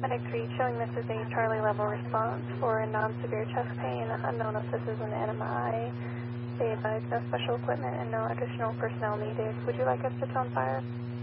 Medic 3 showing this is a Charlie level response for a non-severe chest pain, unknown if this is an NMI. They advise no special equipment and no additional personnel needed. Would you like us to tone fire?